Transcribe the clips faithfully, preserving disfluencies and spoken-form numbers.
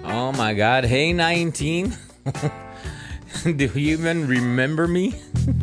Oh my God. Hey, nineteen. Do you even remember me?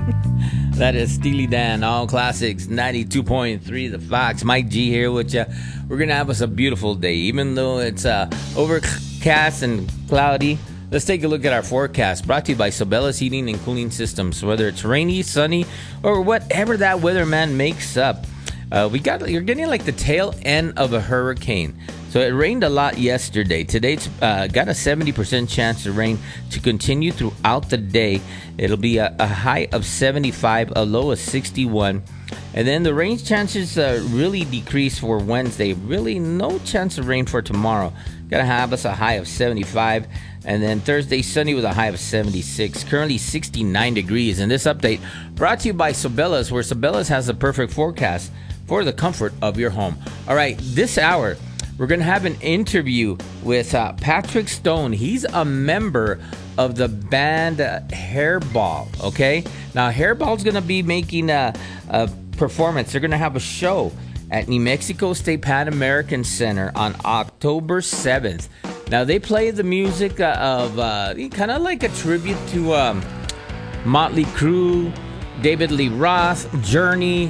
That is Steely Dan, All Classics, ninety-two point three The Fox. Mike G here with you. We're going to have us a beautiful day, even though it's uh, overcast and cloudy. Let's take a look at our forecast, brought to you by Sabella's Heating and Cooling Systems. Whether it's rainy, sunny, or whatever that weatherman makes up, uh, we got you're getting like the tail end of a hurricane. So it rained a lot yesterday. Today it's uh, got a seventy percent chance of rain to continue throughout the day. It'll be a, a high of seventy-five, a low of sixty-one. And then the rain chances uh, really decrease for Wednesday. Really no chance of rain for tomorrow. Gonna have us a high of seventy-five. And then Thursday, sunny with a high of seventy-six. Currently sixty-nine degrees. And this update brought to you by Sabella's, where Sabella's has the perfect forecast for the comfort of your home. All right, this hour, we're going to have an interview with uh, Patrick Stone. He's a member of the band uh, Hairball, okay? Now, Hairball's going to be making a, a performance. They're going to have a show at New Mexico State Pan American Center on October seventh. Now, they play the music uh, of uh, kind of like a tribute to um, Motley Crue, David Lee Roth, Journey,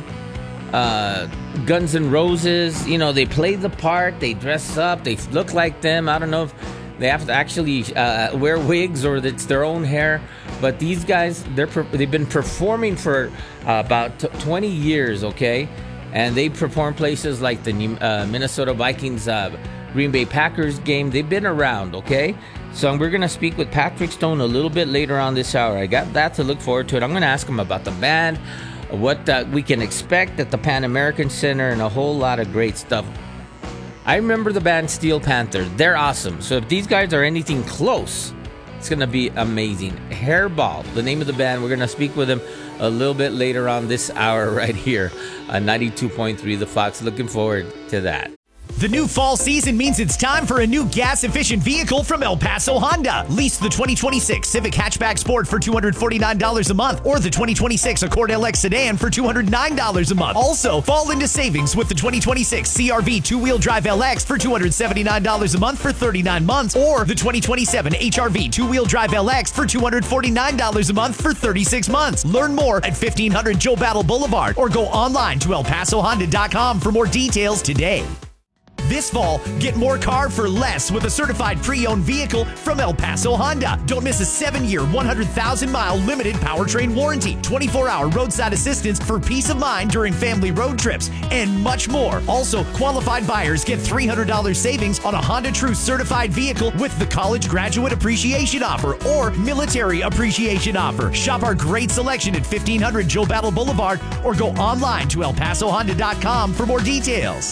uh Guns N' Roses. You know, they play the part, they dress up, they look like them. I don't know if they have to actually uh, wear wigs or it's their own hair, but these guys, they're they've been performing for uh, about twenty years, okay? And they perform places like the uh, Minnesota Vikings, uh, Green Bay Packers game. They've been around, okay? So we're going to speak with Patrick Stone a little bit later on this hour. I got that to look forward to it. I'm going to ask him about the band, what uh, we can expect at the Pan American Center, and a whole lot of great stuff. I remember the band Steel Panther. They're awesome. So if these guys are anything close, it's going to be amazing. Hairball, the name of the band. We're going to speak with them a little bit later on this hour right here on ninety-two point three The Fox. Looking forward to that. The new fall season means it's time for a new gas-efficient vehicle from El Paso Honda. Lease the twenty twenty-six Civic Hatchback Sport for two hundred forty-nine dollars a month or the twenty twenty-six Accord L X Sedan for two hundred nine dollars a month. Also, fall into savings with the twenty twenty-six C R V two-wheel drive L X for two hundred seventy-nine dollars a month for thirty-nine months or the twenty twenty-seven H R V two-wheel drive L X for two hundred forty-nine dollars a month for thirty-six months. Learn more at fifteen hundred Joe Battle Boulevard or go online to el paso honda dot com for more details today. This fall, get more car for less with a certified pre-owned vehicle from El Paso Honda. Don't miss a seven-year, one hundred thousand mile limited powertrain warranty, twenty-four hour roadside assistance for peace of mind during family road trips, and much more. Also, qualified buyers get three hundred dollars savings on a Honda True certified vehicle with the College Graduate Appreciation Offer or Military Appreciation Offer. Shop our great selection at fifteen hundred Joe Battle Boulevard or go online to el paso honda dot com for more details.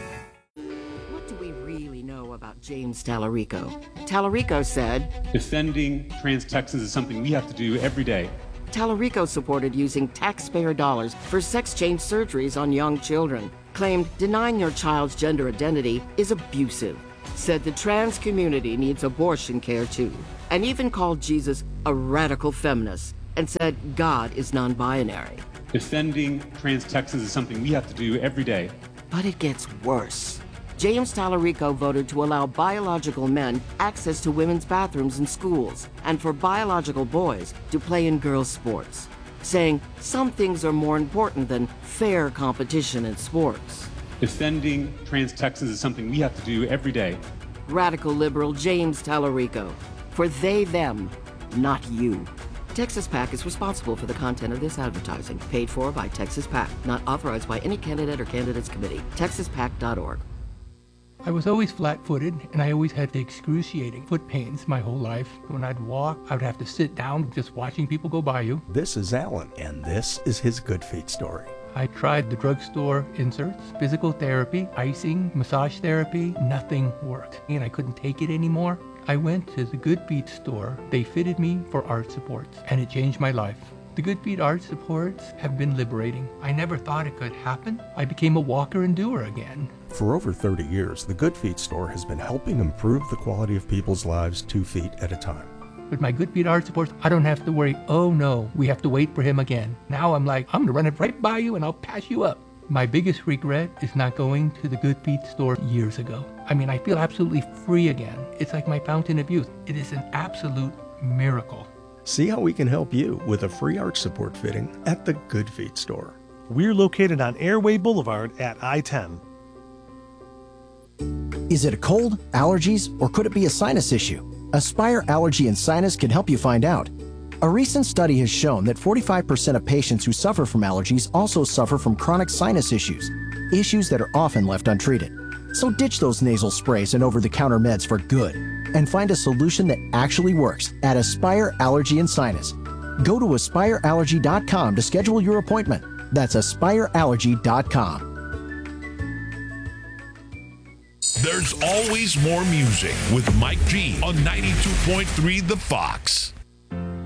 James Tallarico. Tallarico said, defending trans Texans is something we have to do every day. Tallarico supported using taxpayer dollars for sex change surgeries on young children. Claimed denying your child's gender identity is abusive. Said the trans community needs abortion care too. And even called Jesus a radical feminist and said God is non-binary. Defending trans Texans is something we have to do every day. But it gets worse. James Tallarico voted to allow biological men access to women's bathrooms in schools and for biological boys to play in girls' sports, saying some things are more important than fair competition in sports. Defending trans Texans is something we have to do every day. Radical liberal James Tallarico. For they, them, not you. Texas PAC is responsible for the content of this advertising, paid for by Texas PAC, not authorized by any candidate or candidates committee. texas pac dot org. I was always flat-footed, and I always had the excruciating foot pains my whole life. When I'd walk, I would have to sit down just watching people go by you. This is Alan, and this is his Good Feet story. I tried the drugstore inserts, physical therapy, icing, massage therapy. Nothing worked, and I couldn't take it anymore. I went to the Good Feet store. They fitted me for arch supports, and it changed my life. The Good Feet arch supports have been liberating. I never thought it could happen. I became a walker and doer again. For over thirty years, the Good Feet store has been helping improve the quality of people's lives two feet at a time. With my Good Feet arch supports, I don't have to worry, oh no, we have to wait for him again. Now I'm like, I'm gonna run it right by you and I'll pass you up. My biggest regret is not going to the Good Feet store years ago. I mean, I feel absolutely free again. It's like my fountain of youth. It is an absolute miracle. See how we can help you with a free arch support fitting at the Good Feet store. We're located on Airway Boulevard at I ten. Is it a cold, allergies, or could it be a sinus issue? Aspire Allergy and Sinus can help you find out. A recent study has shown that forty-five percent of patients who suffer from allergies also suffer from chronic sinus issues, issues that are often left untreated. So ditch those nasal sprays and over-the-counter meds for good, and find a solution that actually works at Aspire Allergy and Sinus. Go to aspire allergy dot com to schedule your appointment. That's aspire allergy dot com. There's always more music with Mike G on ninety-two point three The Fox.